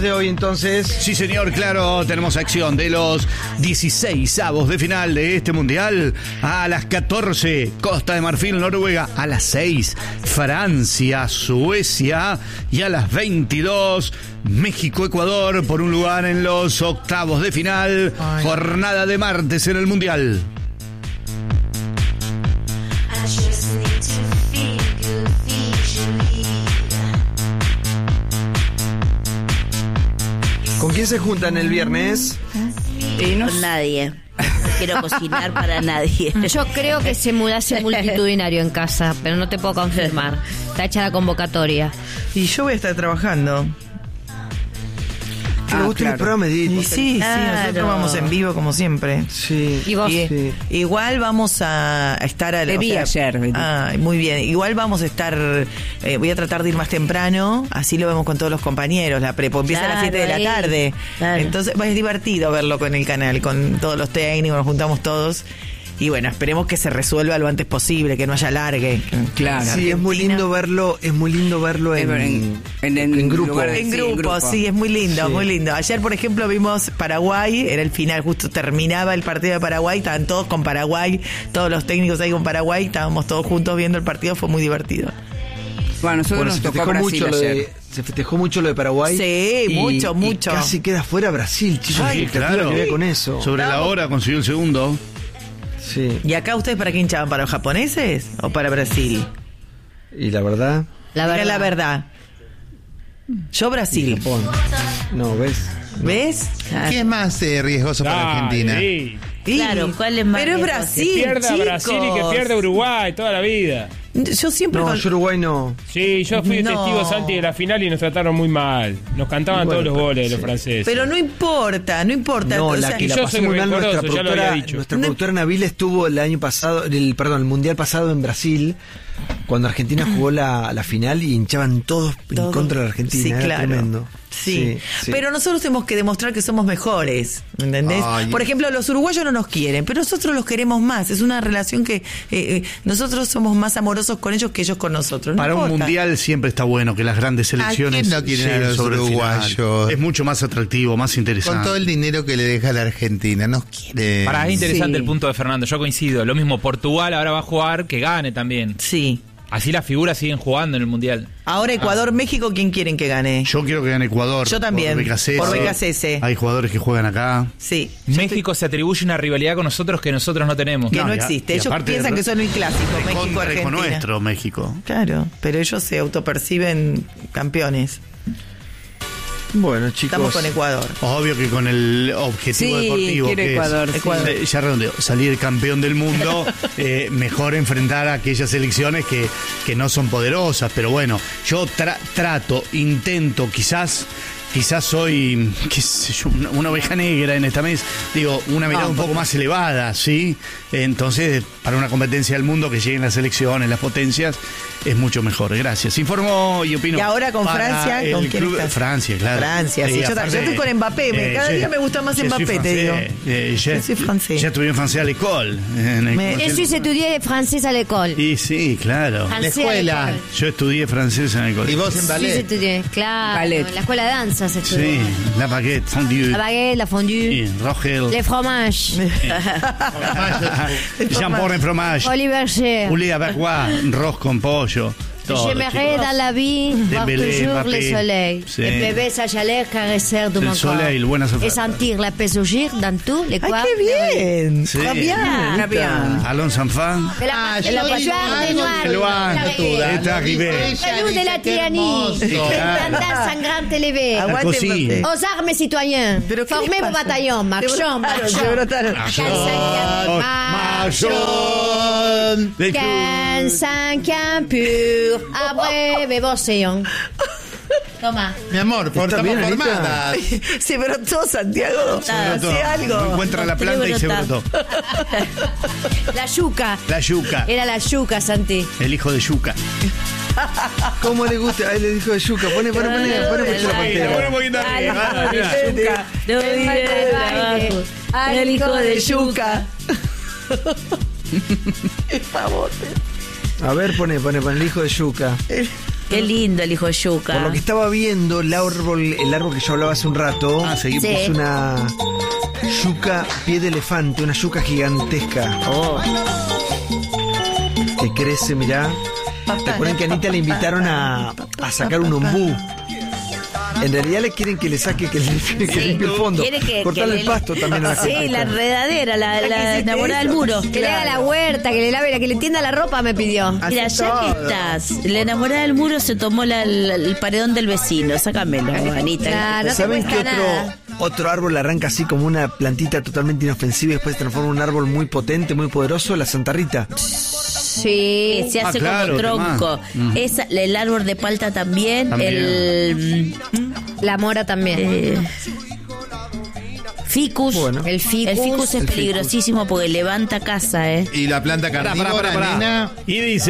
De hoy entonces. Sí, señor, claro, tenemos acción de los 16avos de final de este mundial. A las 14, Costa de Marfil, Noruega. A las 6, Francia, Suecia. Y a las 22, México, Ecuador, por un lugar en los octavos de final. Ay. Jornada de martes en el mundial. ¿Con quién se juntan el viernes? Con nadie. No quiero cocinar para nadie. Yo creo que se hace multitudinario en casa, pero no te puedo confirmar. Está hecha la convocatoria. Y yo voy a estar trabajando. Claro. El programa sí, nosotros vamos en vivo como siempre. Sí. ¿Y vos? Sí. Igual vamos a estar a Te vi ayer. Muy bien. Igual vamos a estar, voy a tratar de ir más temprano, así lo vemos con todos los compañeros. La prepo empieza a las 7 de la tarde. Claro. Entonces es divertido verlo con el canal, con todos los técnicos, nos juntamos todos. Y bueno, esperemos que se resuelva lo antes posible, que no haya alargue. Claro. Sí, es muy lindo verlo en grupo. En grupo, sí, es muy lindo, muy lindo. Ayer, por ejemplo, vimos Paraguay, era el final, justo terminaba el partido de Paraguay, estaban todos con Paraguay, todos los técnicos ahí con Paraguay, estábamos todos juntos viendo el partido, fue muy divertido. Bueno, nosotros nos tocó Brasil ayer. Se festejó mucho lo de Paraguay. Sí, mucho. Y casi queda fuera Brasil, chicos. Sí, claro. Con eso. Sobre la hora consiguió el segundo. Sí. ¿Y acá ustedes para qué hinchaban? ¿Para los japoneses o para Brasil? Y la verdad. La verdad. Yo Brasil. Japón. No, ¿ves? ¿Ves? ¿Qué es más riesgoso para Argentina? Sí. Claro, ¿cuál es más? Pero es Brasil, que pierda chicos. Brasil y que pierda Uruguay toda la vida. Yo siempre... yo Uruguay no. Sí, yo fui testigo, Santi, de la final y nos trataron muy mal. Nos cantaban todos los goles de los franceses. Pero no importa. No, la que la pasó muy mal nuestra productora Nabil estuvo el año pasado, el mundial pasado en Brasil, cuando Argentina jugó la final y hinchaban todos en contra de la Argentina. Sí, era claro. Tremendo. Sí. Pero nosotros tenemos que demostrar que somos mejores, ¿entendés? Por ejemplo, los uruguayos no nos quieren, pero nosotros los queremos más. Es una relación que nosotros somos más amorosos con ellos que ellos con nosotros. Para un mundial siempre está bueno que las grandes selecciones no quieren a los uruguayos. Es mucho más atractivo, más interesante. Con todo el dinero que le deja la Argentina, nos quieren. Para es interesante el punto de Fernando, yo coincido. Lo mismo, Portugal ahora va a jugar, que gane también. Sí. Así las figuras siguen jugando en el Mundial. Ahora Ecuador, México, ¿quién quieren que gane? Yo quiero que gane Ecuador. Yo también. Por BKCS. Hay jugadores que juegan acá. Sí. México se atribuye una rivalidad con nosotros que nosotros no tenemos. Que no existe. Ellos piensan que son un clásico, México-Argentina. Nuestro México. Claro, pero ellos se autoperciben campeones. Bueno, chicos. Estamos con Ecuador. Obvio que con el objetivo deportivo que Ecuador, es, ya redondeo, salir campeón del mundo, mejor enfrentar a aquellas selecciones que no son poderosas. Pero bueno, yo intento, quizás soy, qué sé yo, una oveja negra en esta mesa. Digo, una mirada un poco más elevada, ¿sí? Entonces, para una competencia del mundo que lleguen las selecciones, las potencias, es mucho mejor. Gracias. Informo y opino. Y ahora con Francia, ¿con quién estás? Francia, claro. Francia, sí. Yo estoy con Mbappé. Cada día me gusta más Mbappé, te digo. Je suis francés. Ya estudié francés a l'école. Je suis étudié francés à l'école. Y sí, claro. La escuela. Yo estudié francés en el colegio. ¿Y vos en ballet? Sí, estudié, claro. Ballet. En la escuela de danza se estudió. Sí, la baguette fondue. La baguette, la fondue. Rogel. Les fromages. Jambon en fromage. Oliver Cher. Poulet avec quoi? Ros con pollo. J'aimerais dans la vie voir toujours le soleil. Sí. Et bébé sa chaleur caresser de mon corps. Soleil, buenas Et sentir la paix surgir dans tous les coins. ¡Ay, qué bien! Sí. Très bien. Allons enfants. La passoire des noirs. Est arrivé. Nous de la tyrannie. Tendance sangrante élevée. Così. Aux armes citoyens. Formez vos bataillons. Marchons, marchons. Marchons. 15 pur. Abreve océan. Toma. Mi amor, estamos formadas. Se brotó, Santiago. Hace algo. No encuentra la planta y se brotó. La yuca. La yuca. Era la yuca, Santi. El hijo de yuca. ¿Cómo le gusta? A él le dijo de yuca. Pone mucho la pantera. El hijo de yuca. A ver, pone el hijo de yuca. Qué lindo el hijo de yuca. Por lo que estaba viendo, el árbol que yo hablaba hace un rato, es una yuca pie de elefante, una yuca gigantesca. Que crece, mirá. Recuerden que a Anita le invitaron a sacar un ombú. En realidad le quieren que le saque, que limpie el fondo. Cortarle el pasto también a la gente. Sí, la enredadera, la enamorada del muro. Que le haga la huerta, que le lave, que le tienda la ropa, me pidió. Mira, ya que estás, la enamorada del muro se tomó el paredón del vecino. Sácamelo, Anita. Claro, no ¿saben qué otro árbol arranca así como una plantita totalmente inofensiva y después se transforma en un árbol muy potente, muy poderoso? La Santa Rita. Sí, se hace como tronco. El árbol de palta también. La mora también. Ficus. Bueno. El ficus es peligrosísimo porque levanta casa, Y la planta carnívora, nena. Y dice